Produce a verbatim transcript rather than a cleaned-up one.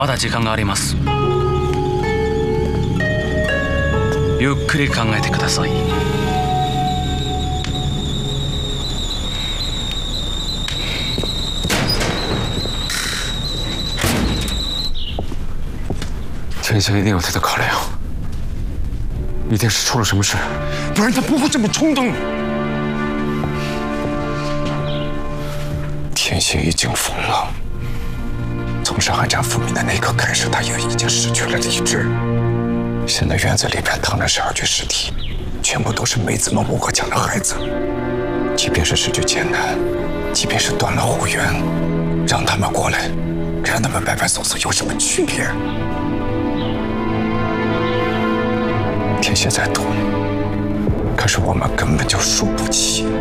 まだ時間があります。ゆっくり考えてください。 天星一定有他的考量，一定是出了什么事，不然他不会这么冲动。天星已经疯了。 从上海站复明的那一刻开始，他也已经失去了理智。现在院子里边躺着十二具尸体，全部都是梅子们五个家的孩子。即便是失去艰难，即便是断了后援，让他们过来，让他们白白送死，有什么区别？天蝎在赌，可是我们根本就输不起。